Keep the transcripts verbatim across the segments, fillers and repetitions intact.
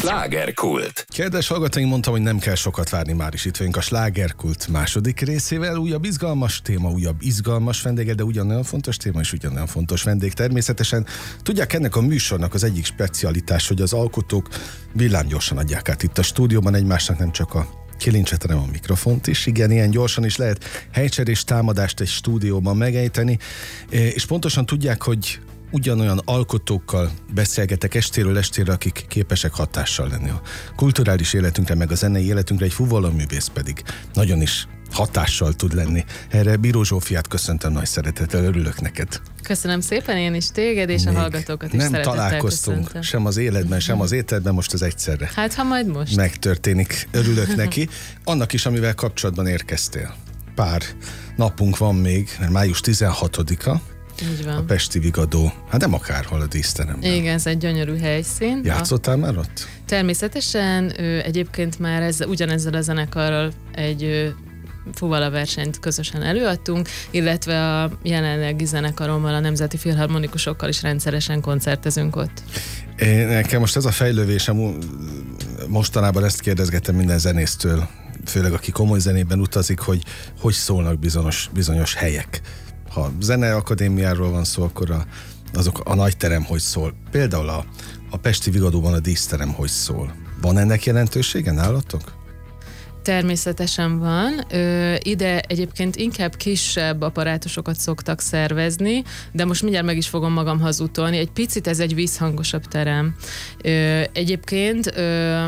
Slágerkult. Kedves hallgatóink, mondtam, hogy nem kell sokat várni, már is itt vagyunk a Slágerkult második részével. Újabb izgalmas téma, újabb izgalmas vendége, de ugyanolyan fontos téma és ugyanolyan fontos vendég természetesen. Tudják, ennek a műsornak az egyik specialitás, hogy az alkotók villámgyorsan adják át itt a stúdióban egymásnak nem csak a kilincset, hanem a mikrofont is. Igen, ilyen gyorsan is lehet helycserés támadást egy stúdióban megejteni, és pontosan tudják, hogy ugyanolyan alkotókkal beszélgetek estéről estére, akik képesek hatással lenni a kulturális életünkre, meg a zenei életünkre, egy fuvallaművész pedig nagyon is hatással tud lenni. Erre Bíró Zsófiát köszöntöm nagy szeretettel, örülök neked. Köszönöm szépen, én is téged, és Még a hallgatókat is nem szeretettel találkoztunk köszöntöm. Sem az életben, sem az ételben, most az egyszerre. Hát, ha majd most. Megtörténik, örülök neki. Annak is, amivel kapcsolatban érkeztél. Pár napunk van még, mert május tizenhatodika. Így van. A Pesti Vigadó, hát nem akárhol a díszteremben. Igen, ez egy gyönyörű helyszín. Játszottál a... már ott? Természetesen, ő, egyébként már ezzel, ugyanezzel a zenekarral egy ő, fuvala versenyt közösen előadtunk, illetve a jelenlegi zenekarommal, a Nemzeti Filharmonikusokkal is rendszeresen koncertezünk ott. Én, nekem most ez a fejlővésem, mostanában ezt kérdezgettem minden zenésztől, főleg aki komoly zenében utazik, hogy hogy szólnak bizonyos, bizonyos helyek. Ha zeneakadémiáról van szó, akkor a, azok a nagy terem hogy szól. Például a, a Pesti Vigadóban a díszterem hogy szól. Van ennek jelentősége nálatok? Természetesen van. Ö, ide egyébként inkább kisebb apparátusokat szoktak szervezni, de most mindjárt meg is fogom magam hazudtolni. Egy picit ez egy vízhangosabb terem. Ö, egyébként ö,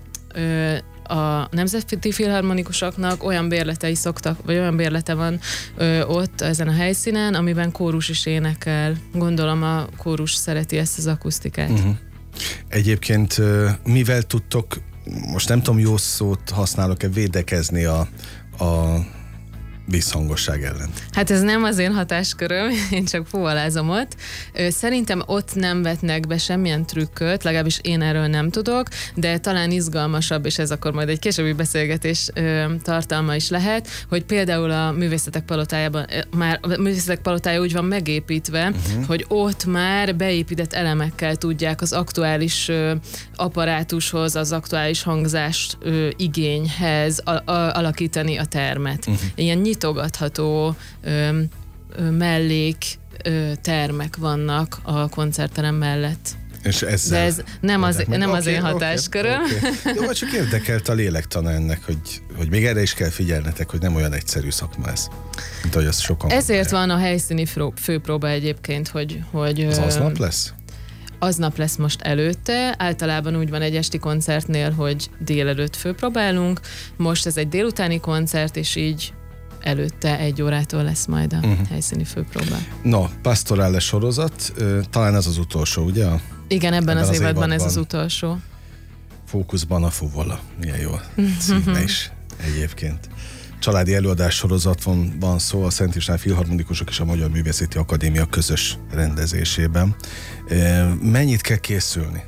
ö, a Nemzeti Filharmonikusoknak olyan bérletei szoktak, vagy olyan bérlete van ö, ott ezen a helyszínen, amiben kórus is énekel. Gondolom a kórus szereti ezt az akusztikát. Uh-huh. Egyébként mivel tudtok, most nem tudom, jó szót használok-e, védekezni a, a vízhangosság ellen? Hát ez nem az én hatásköröm, én csak fuvalázom ott. Szerintem ott nem vetnek be semmilyen trükköt, legalábbis én erről nem tudok, de talán izgalmasabb, és ez akkor majd egy későbbi beszélgetés tartalma is lehet, hogy például a Művészetek Palotájában, már a Művészetek Palotája úgy van megépítve, uh-huh. hogy ott már beépített elemekkel tudják az aktuális apparátushoz, az aktuális hangzást igényhez a, a, alakítani a termet. Uh-huh. Ilyen nyitogatható ö, ö, mellék ö, termek vannak a koncertterem mellett. És ezzel de ez nem az, nem okay, az én hatásköröm. Okay, okay. Jó, csak érdekelt a lélektana ennek, hogy, hogy még erre is kell figyelnetek, hogy nem olyan egyszerű szakma ez, mint ahogy azt sokan Ezért mondják. van a helyszíni főpróba egyébként, hogy... hogy az aznap lesz? Aznap lesz most előtte, általában úgy van egy esti koncertnél, hogy délelőtt főpróbálunk, most ez egy délutáni koncert, és így előtte egy órától lesz majd a uh-huh. helyszíni főpróba. No, Pastorale sorozat, talán ez az utolsó, ugye? Igen, ebben, ebben az, az évadban, évadban ez az utolsó. Fókuszban a fuvola. Milyen jó címe is egyébként. Családi előadás sorozat van, van szó a Szent István Filharmonikusok és a Magyar Művészeti Akadémia közös rendezésében. Mennyit kell készülni?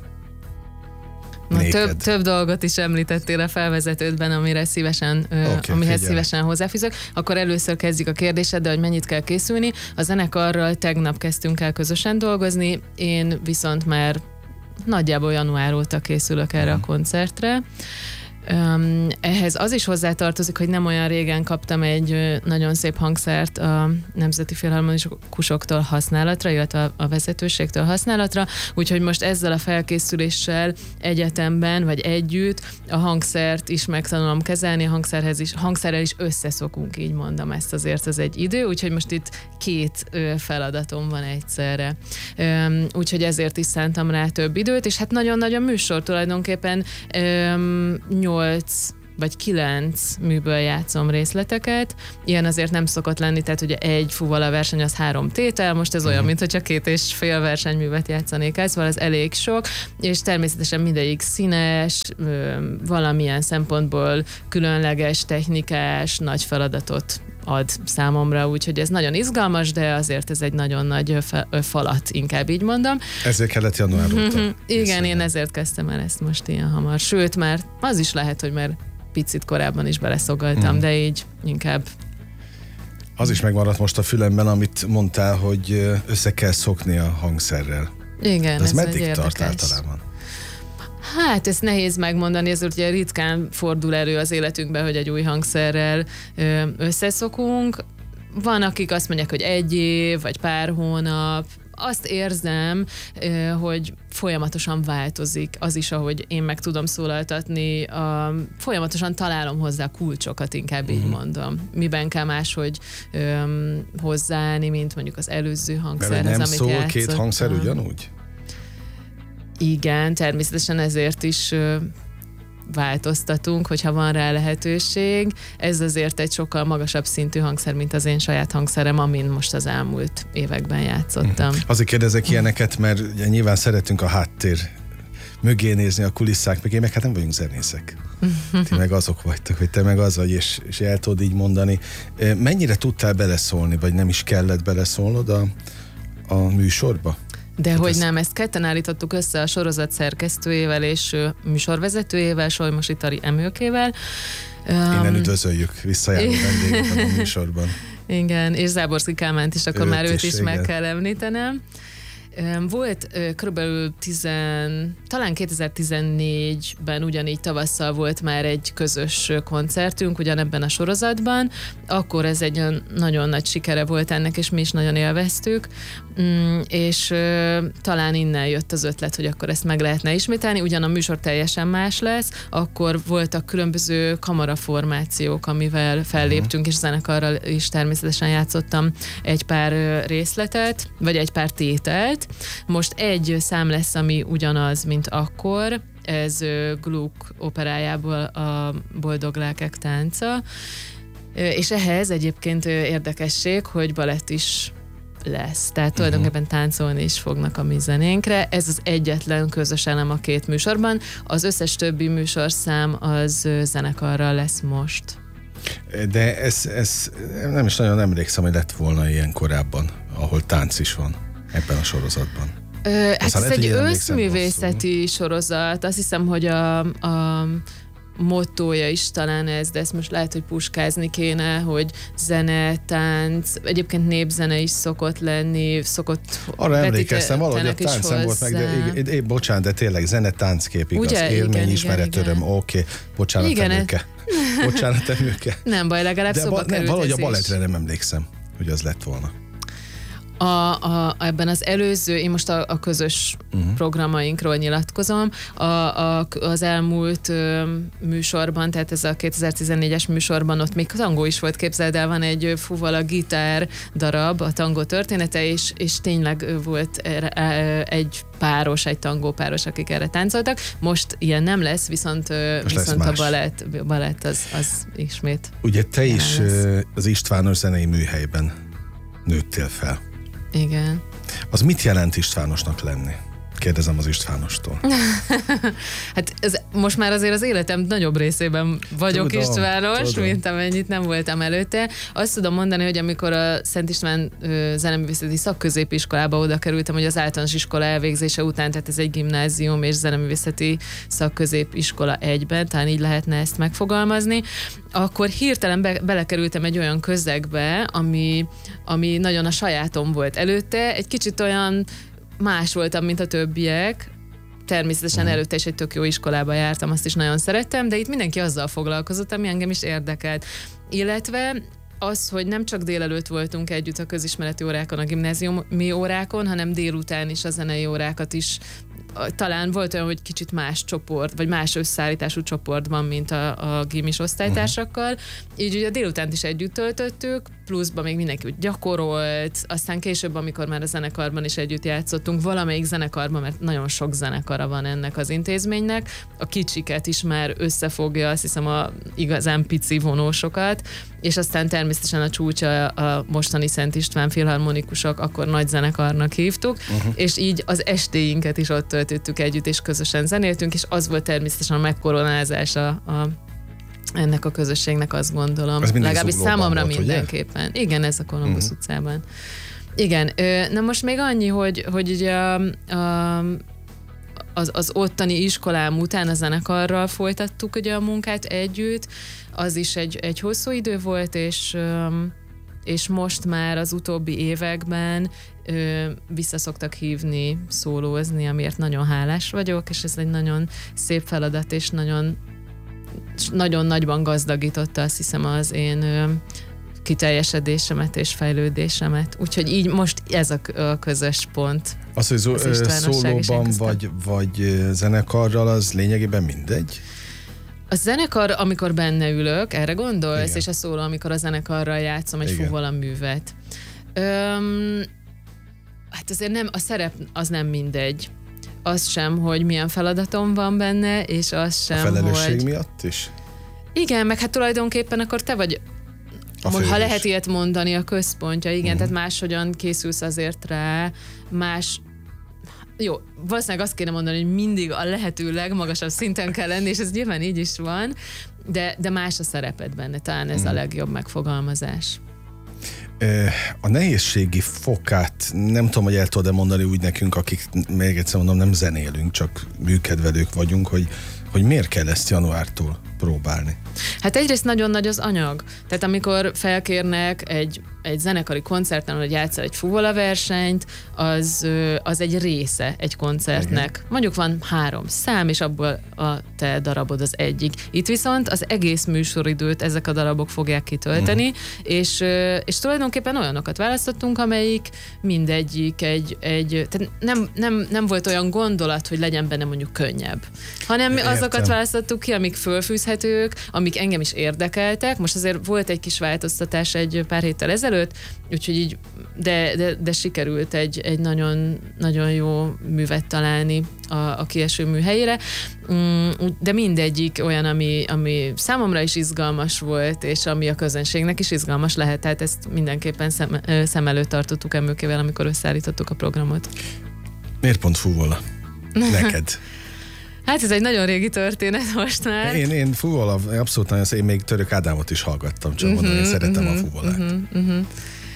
Na, több, több dolgot is említettél a felvezetődben, amire szívesen, okay, amihez figyelj. szívesen hozzáfűzök. Akkor először kezdjük a kérdéseddel, hogy mennyit kell készülni. A zenekarral tegnap kezdtünk el közösen dolgozni, én viszont már nagyjából január óta készülök erre hmm. a koncertre. Um, ehhez az is hozzátartozik, hogy nem olyan régen kaptam egy nagyon szép hangszert a Nemzeti Filharmonikusoktól használatra, illetve a vezetőségtől használatra, úgyhogy most ezzel a felkészüléssel egyetemben, vagy együtt a hangszert is megtanulom kezelni, a hangszerhez is, hangszerrel is összeszokunk, így mondom, ezt azért az egy idő, úgyhogy most itt két feladatom van egyszerre. Um, úgyhogy ezért is szántam rá több időt, és hát nagyon-nagyon műsor tulajdonképpen um, nyolc vagy kilenc műből játszom részleteket. Ilyen azért nem szokott lenni, tehát ugye egy fuvala verseny az három tétel, most ez uh-huh. olyan, mintha csak két és fél versenyművet játszanék el, szóval ez elég sok, és természetesen mindegyik színes, valamilyen szempontból különleges, technikás, nagy feladatot ad számomra, úgyhogy ez nagyon izgalmas, de azért ez egy nagyon nagy falat, inkább így mondom. Ezért kellett január óta. Igen, én ezért kezdtem el ezt most ilyen hamar. Sőt, már az is lehet, hogy már picit korábban is beleszolgaltam, mm. de így inkább. Az is megmaradt most a fülemben, amit mondtál, hogy össze kell szokni a hangszerrel. Igen, ez, ez meddig meddig tart általában? Hát ezt nehéz megmondani, ezért ugye ritkán fordul elő az életünkben, hogy egy új hangszerrel összeszokunk. Van, akik azt mondják, hogy egy év, vagy pár hónap. Azt érzem, hogy folyamatosan változik az is, ahogy én meg tudom szólaltatni. A, folyamatosan találom hozzá kulcsokat, inkább így mondom. Miben kell máshogy öm, hozzáállni, mint mondjuk az előző hangszerhez, nem amit szól játszottam. Két hangszer ugyanúgy? Igen, természetesen ezért is ö, változtatunk, hogyha van rá lehetőség. Ez azért egy sokkal magasabb szintű hangszer, mint az én saját hangszerem, amin most az elmúlt években játszottam. Uh-huh. Azért kérdezek ilyeneket, mert ugye nyilván szeretünk a háttér mögé nézni, a kulisszák mögé, meg hát nem vagyunk zenészek. Ti meg azok vagytok, hogy te meg az vagy, és, és el tudod így mondani. Mennyire tudtál beleszólni, vagy nem is kellett beleszólnod a, a műsorba? De hát hogy ezt... nem, ezt ketten állítottuk össze a sorozat szerkesztőjével és műsorvezetőjével, Solymosi Tari Emőkével. Innen um, üdvözöljük, visszajáró vendégeket a műsorban. Igen, és Záborszky Kálmánt is, akkor őt már őt is, is meg igen. kell említenem. Volt körülbelül tizen, talán kétezer-tizennégyben ugyanígy tavasszal volt már egy közös koncertünk ugyanebben a sorozatban, akkor ez egy nagyon nagy sikere volt ennek, és mi is nagyon élveztük, és talán innen jött az ötlet, hogy akkor ezt meg lehetne ismételni, ugyan a műsor teljesen más lesz, akkor voltak különböző kamaraformációk, amivel felléptünk, és zenekarral is természetesen játszottam egy pár részletet, vagy egy pár tételt. Most egy szám lesz, ami ugyanaz, mint akkor, ez Gluck operájából a Boldog lelkek tánca, és ehhez egyébként érdekesség, hogy balett is lesz. Tehát tulajdonképpen táncolni is fognak a mi zenénkre. Ez az egyetlen közös elem a két műsorban. Az összes többi műsorszám az zenekarral lesz most. De ez, ez nem is nagyon emlékszem, hogy lett volna ilyen korábban, ahol tánc is van ebben a sorozatban. Ö, hát ez egy összművészeti sorozat. Azt hiszem, hogy a, a mottója is talán ez, de ezt most lehet, hogy puskázni kéne, hogy zene, tánc, egyébként népzene is szokott lenni, szokott... Arra emlékeztem, valahogy a táncem volt meg, de én, én, bocsánat, de tényleg zene, tánckép, igaz, ugye? Élmény, ismeret, öröm, oké, okay. Bocsánat, igen, emőke. Bocsánat, emőke. Nem baj, legalább szóba ba, került. Valahogy a balettre nem emlékszem, hogy az lett volna. A, a, ebben az előző, én most a, a közös uh-huh. programainkról nyilatkozom, a, a, az elmúlt ö, műsorban, tehát ez a kétezer-tizennégyes műsorban ott még tangó is volt, képzeld el, van egy fuvala gitár darab, a tangó története, és, és tényleg volt egy páros, egy tangó páros, akik erre táncoltak. Most ilyen nem lesz, viszont, most viszont lesz a balett, balett az, az ismét. Ugye te is lesz. Az Istvános Zenei Műhelyben nőttél fel. Igen. Az mit jelent Istvánosnak lenni? Kérdezem az Istvánostól. Hát ez, most már azért az életem nagyobb részében vagyok tudom, Istvános, tudom. mint amennyit nem voltam előtte. Azt tudom mondani, hogy amikor a Szent István zeneművészeti szakközépiskolába oda kerültem, hogy az általános iskola elvégzése után, tehát ez egy gimnázium és zeneművészeti szakközépiskola egyben, talán így lehetne ezt megfogalmazni, akkor hirtelen be, belekerültem egy olyan közegbe, ami, ami nagyon a sajátom volt előtte, egy kicsit olyan más voltam, mint a többiek. Természetesen uh-huh. előtte is egy tök jó iskolába jártam, azt is nagyon szerettem, de itt mindenki azzal foglalkozott, ami engem is érdekelt. Illetve az, hogy nem csak délelőtt voltunk együtt a közismereti órákon, a gimnáziumi órákon, hanem délután is a zenei órákat is. Talán volt olyan, hogy kicsit más csoport, vagy más összeállítású csoportban, mint a, a gimis osztálytársakkal. Uh-huh. Így ugye délutánt is együtt töltöttük, pluszban még mindenki úgy gyakorolt, aztán később, amikor már a zenekarban is együtt játszottunk, valamelyik zenekarban, mert nagyon sok zenekara van ennek az intézménynek, a kicsiket is már összefogja, azt hiszem a igazán pici vonósokat, és aztán természetesen a csúcsa a mostani Szent István filharmonikusok, akkor nagy zenekarnak hívtuk, uh-huh. és így az estéinket is ott töltöttük együtt, és közösen zenéltünk, és az volt természetesen a megkoronázása a ennek a közösségnek, azt gondolom. Legalábbis számomra volt, mindenképpen. Ugye? Igen, ez a Kolumbusz uh-huh. utcában. Igen, na most még annyi, hogy, hogy ugye a, a, az, az ottani iskolám után a zenekarral folytattuk ugye a munkát együtt, az is egy, egy hosszú idő volt, és és most már az utóbbi években ö, vissza szoktak hívni szólózni, amiért nagyon hálás vagyok, és ez egy nagyon szép feladat, és nagyon, nagyon nagyban gazdagította, azt hiszem, az én ö, kiteljesedésemet és fejlődésemet. Úgyhogy így most ez a, a közös pont. Az, hogy zó, szólóban vagy, vagy zenekarral, az lényegében mindegy? A zenekar, amikor benne ülök, erre gondolsz, igen. És a szóló, amikor a zenekarral játszom egy fuvola művet. Öm, hát azért nem, a szerep az nem mindegy. Az sem, hogy milyen feladatom van benne, és az sem, a felelősség hogy... miatt is? Igen, meg hát tulajdonképpen akkor te vagy, ha lehet ilyet mondani, a központja, igen, uh-huh. Tehát máshogyan készülsz azért rá, más... Jó, valószínűleg azt kéne mondani, hogy mindig a lehető legmagasabb szinten kell lenni, és ez nyilván így is van, de, de más a szereped benne, talán ez uh-huh. a legjobb megfogalmazás. A nehézségi fokát nem tudom, hogy el tudod-e mondani úgy nekünk, akik, még egyszer mondom, nem zenélünk, csak műkedvelők vagyunk, hogy, hogy miért kell ezt januártól próbálni? Hát egyrészt nagyon nagy az anyag. Tehát amikor felkérnek egy, egy zenekari koncerten, hogy játsszál egy fuvola versenyt, az, az egy része egy koncertnek. Igen. Mondjuk van három szám, és abból a te darabod az egyik. Itt viszont az egész műsoridőt ezek a darabok fogják kitölteni, uh-huh. és, és tulajdonképpen olyanokat választottunk, amelyik mindegyik egy, egy tehát nem, nem, nem volt olyan gondolat, hogy legyen benne mondjuk könnyebb, hanem mi azokat választottuk ki, amik fölfűzhetők, amik engem is érdekeltek. Most azért volt egy kis változtatás egy pár héttel ezelőtt, úgyhogy így, de, de, de sikerült egy, egy nagyon, nagyon jó művet találni a, a kieső mű helyére. De mindegyik olyan, ami, ami számomra is izgalmas volt, és ami a közönségnek is izgalmas lehet. Tehát ezt mindenképpen szem, szem előtt tartottuk Emőkével, amikor összeállítottuk a programot. Miért pont fuvola? Neked? Hát ez egy nagyon régi történet most már. Én, én fuvola, abszolút nagyon szép, én még Török Ádámot is hallgattam, csak uh-huh, mondom, én szeretem uh-huh, a fuvolát. Uh-huh, uh-huh.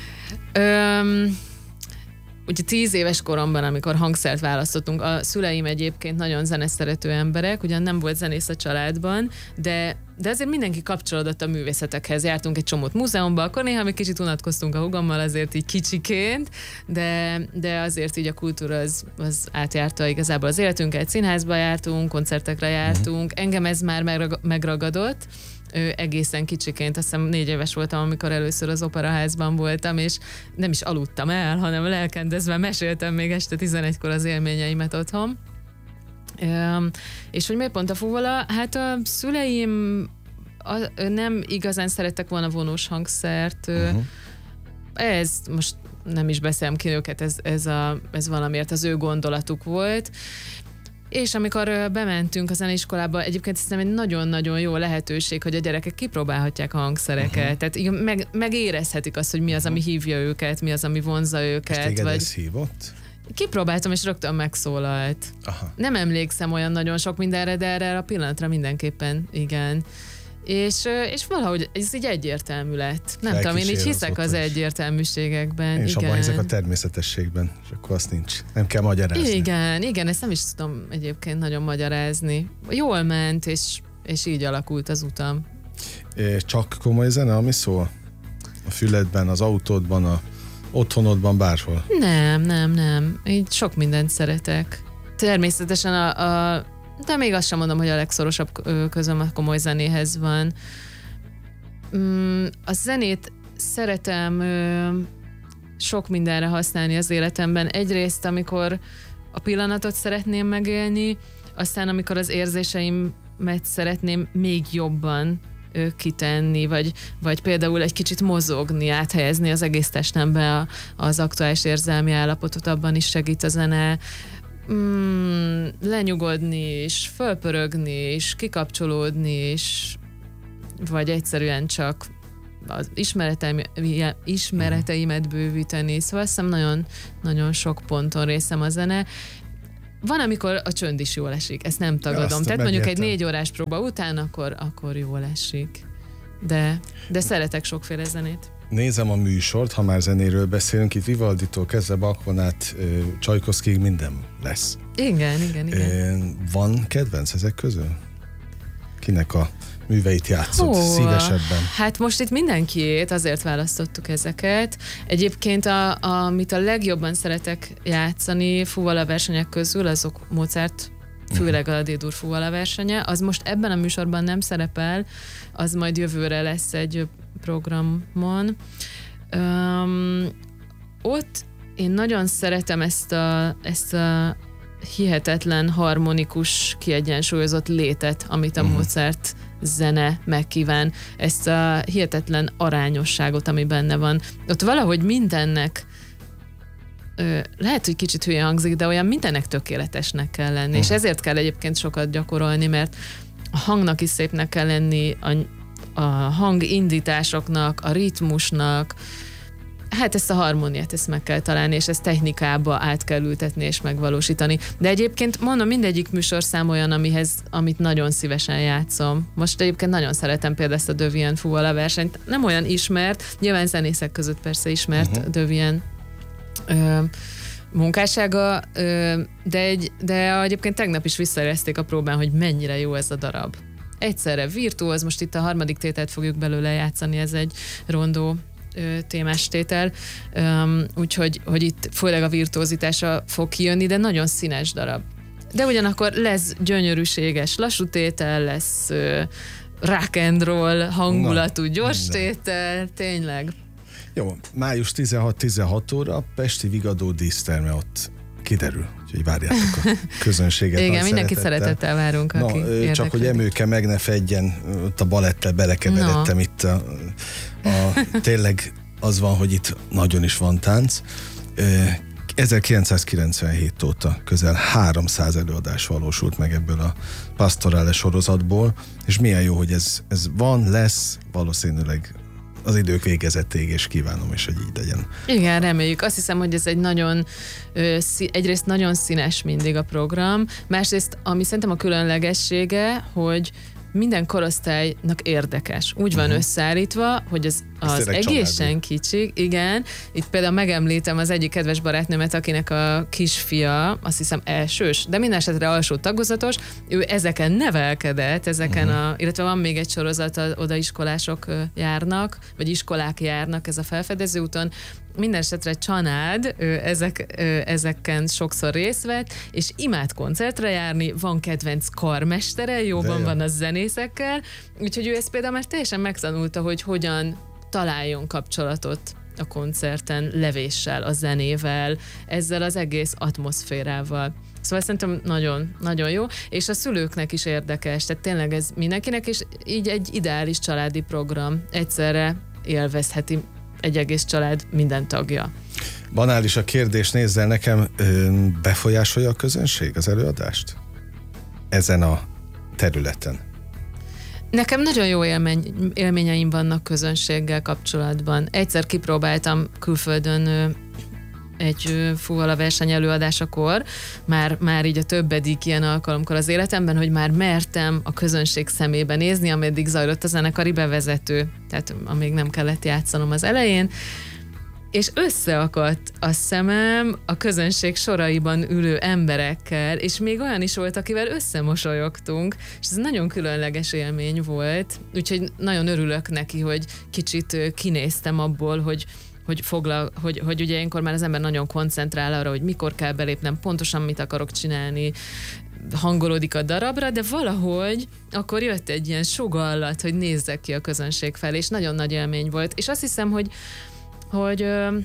Öm, ugye tíz éves koromban, amikor hangszert választottunk, a szüleim egyébként nagyon zeneszerető emberek, ugyan nem volt zenész a családban, de, de azért mindenki kapcsolódott a művészetekhez. Jártunk egy csomót múzeumban, akkor néha még kicsit unatkoztunk a húgommal, azért így kicsiként, de, de azért így a kultúra az, az átjárta igazából az életünket. Színházba jártunk, koncertekre jártunk, engem ez már megragadott. Ő egészen kicsiként, azt hiszem négy éves voltam, amikor először az operaházban voltam, és nem is aludtam el, hanem lelkendezve meséltem még este tizenegykor az élményeimet otthon. Üm, és hogy miért pont a fuvola? Hát a szüleim a, nem igazán szerettek volna vonós hangszert. Uh-huh. Ez most nem is beszélem ki őket, ez, ez, a, ez valamiért az ő gondolatuk volt. És amikor bementünk a zeneiskolába, egyébként szerintem egy nagyon-nagyon jó lehetőség, hogy a gyerekek kipróbálhatják a hangszereket. Uh-huh. Tehát meg, megérezhetik azt, hogy mi az, ami hívja őket, mi az, ami vonza őket. És téged vagy... ez hívott? Kipróbáltam, és rögtön megszólalt. Aha. Nem emlékszem olyan nagyon sok mindenre, de erre a pillanatra mindenképpen igen. És, és valahogy ez így egyértelmű lett. Nem tudom, én így hiszek az egyértelműségekben. Én is abban hiszek a igen. természetességben, és akkor azt nincs. Nem kell magyarázni. Igen, igen, ezt nem is tudom egyébként nagyon magyarázni. Jól ment, és, és így alakult az utam. É, csak komoly zene, ami szól? A füledben, az autódban, a otthonodban, bárhol? Nem, nem, nem. Így sok mindent szeretek. Természetesen a, a de még azt sem mondom, hogy a legszorosabb közöm a komoly zenéhez van. A zenét szeretem sok mindenre használni az életemben. Egyrészt, amikor a pillanatot szeretném megélni, aztán amikor az érzéseimet szeretném még jobban kitenni, vagy, vagy például egy kicsit mozogni, áthelyezni az egész testembe az aktuális érzelmi állapotot, abban is segít a zene. Mm, lenyugodni, és fölpörögni, és kikapcsolódni, és vagy egyszerűen csak az ismereteim, ismereteimet bővíteni. Szóval azt hiszem nagyon, nagyon sok ponton részem a zene. Van, amikor a csönd is jól esik, ezt nem tagadom. Ja, tehát mondjuk egy négy órás próba után, akkor, akkor jól esik. De, de szeretek sokféle zenét. Nézem a műsort, ha már zenéről beszélünk, itt Vivalditól kezdve Bachon át Csajkovszkig minden lesz. Igen, igen, igen. Van kedvenc ezek közül? kinek a műveit játszott Hó, szívesebben? Hát most itt mindenkiét, azért választottuk ezeket. Egyébként, a, a, amit a legjobban szeretek játszani fuvala versenyek közül, azok Mozart, főleg a D-dur fuvala versenye. Az most ebben a műsorban nem szerepel, az majd jövőre lesz egy programon. Um, ott én nagyon szeretem ezt a, ezt a hihetetlen harmonikus, kiegyensúlyozott létet, amit a uh-huh. Mozart zene megkíván, ezt a hihetetlen arányosságot, ami benne van. Ott valahogy mindennek ö, lehet, hogy kicsit hülye hangzik, de olyan mindennek tökéletesnek kell lenni, uh-huh. és ezért kell egyébként sokat gyakorolni, mert a hangnak is szépnek kell lenni, a, a hangindításoknak, a ritmusnak, hát ezt a harmóniát ezt meg kell találni, és ezt technikába át kell ültetni és megvalósítani. De egyébként mondom, mindegyik műsorszám olyan, amihez, amit nagyon szívesen játszom. Most egyébként nagyon szeretem például ezt a De Vienne fuvala versenyt. Nem olyan ismert, nyilván zenészek között persze ismert uh-huh. De Vienne ö, munkássága, ö, de, egy, de egyébként tegnap is visszaérezték a próbán, hogy mennyire jó ez a darab. Egyszerre virtuóz, most itt a harmadik tételt fogjuk belőle játszani, ez egy rondó témás tétel, um, úgyhogy hogy itt főleg a virtuózitása fog kijönni, de nagyon színes darab. De ugyanakkor lesz gyönyörűséges lassú tétel, lesz uh, rock and roll hangulatú Na, gyors minden. tétel, tényleg. Jó, május tizenhat-tizenhat óra, Pesti Vigadó díszterme, ott kiderül, úgyhogy várjátok a közönséget. Igen, mindenki szeretettel, szeretettel várunk, no, aki Csak érdeklődik. hogy Emőke meg ne fedjen, ott a balettel belekeveredtem no. itt a, a, tényleg az van, hogy itt nagyon is van tánc. ezerkilencszázkilencvenhét óta közel háromszáz előadás valósult meg ebből a Pastorale sorozatból, és milyen jó, hogy ez, ez van, lesz, valószínűleg az idők végezettéig, és kívánom is, hogy így legyen. Igen, reméljük. Azt hiszem, hogy ez egy nagyon, egyrészt nagyon színes mindig a program, másrészt, ami szerintem a különlegessége, hogy minden korosztálynak érdekes. Úgy van uh-huh. összeállítva, hogy az, az egészen kicsi, igen. Itt például megemlítem az egyik kedves barátnőmet, akinek a kisfia, azt hiszem elsős, de minden esetre alsó tagozatos, ő ezeken nevelkedett, ezeken uh-huh. a, illetve van még egy sorozat, oda iskolások járnak, vagy iskolák járnak ez a felfedező úton. Minden esetre család ezek, ezeken sokszor részt vett, és imád koncertre járni, van kedvenc karmestere, jóban van a zenészekkel, úgyhogy ő ezt például már teljesen megtanulta, hogy hogyan találjon kapcsolatot a koncerten, levéssel, a zenével, ezzel az egész atmoszférával. Szóval szerintem nagyon, nagyon jó, és a szülőknek is érdekes, tehát tényleg ez mindenkinek, és így egy ideális családi program, egyszerre élvezheti egy egész család minden tagja. Banális a kérdés, nézz el nekem, befolyásolja a közönség az előadást? Ezen a területen? Nekem nagyon jó élmény, élményeim vannak közönséggel kapcsolatban. Egyszer kipróbáltam külföldön egy fuvala verseny előadásakor, már, már így a többedik ilyen alkalomkor az életemben, hogy már mertem a közönség szemébe nézni, ameddig zajlott a zenekari bevezető, tehát amíg nem kellett játszanom az elején, és összeakadt a szemem a közönség soraiban ülő emberekkel, és még olyan is volt, akivel összemosolyogtunk, és ez nagyon különleges élmény volt, úgyhogy nagyon örülök neki, hogy kicsit kinéztem abból, hogy Hogy, foglal, hogy, hogy ugye ilyenkor már az ember nagyon koncentrál arra, hogy mikor kell belépnem, pontosan mit akarok csinálni, hangolódik a darabra, de valahogy akkor jött egy ilyen sugallat, hogy nézzek ki a közönség felé, és nagyon nagy élmény volt. És azt hiszem, hogy, hogy ö,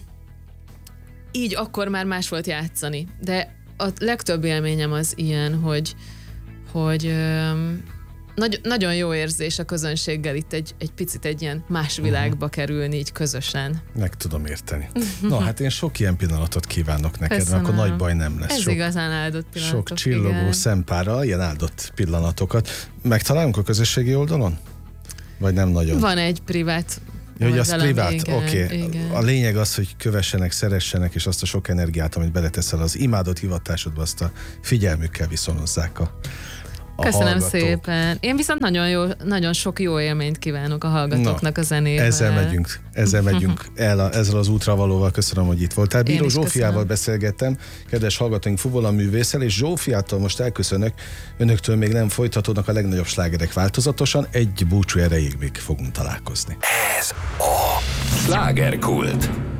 így akkor már más volt játszani. De a legtöbb élményem az ilyen, hogy, hogy ö, Nagy, nagyon jó érzés a közönséggel itt egy, egy picit egy ilyen más világba kerülni így közösen. Meg tudom érteni. No, hát én sok ilyen pillanatot kívánok neked, Köszönöm. Mert akkor nagy baj nem lesz. Ez sok, igazán áldott pillanatok. Sok csillogó igen. szempárral, ilyen áldott pillanatokat. Megtalálunk a közösségi oldalon? Vagy nem nagyon? Van egy privát Ja, hogy az privát? Oké. Okay. A lényeg az, hogy kövessenek, szeressenek, és azt a sok energiát, amit beleteszel az imádott hivatásodba, azt a figyelmükkel viszonozzák a a Köszönöm hallgatók. szépen. Én viszont nagyon, jó, nagyon sok jó élményt kívánok a hallgatóknak a zenével. Ezzel megyünk, ezzel megyünk el a, ezzel az útravalóval. Köszönöm, hogy itt voltál. Bíró Zsófiával beszélgettem, kedves hallgatóink, fuvolaművésszel, és Zsófiától most elköszönök. Önöktől még nem folytatódnak a legnagyobb slágerek változatosan, egy búcsú erejéig még fogunk találkozni. Ez a Slágerkult.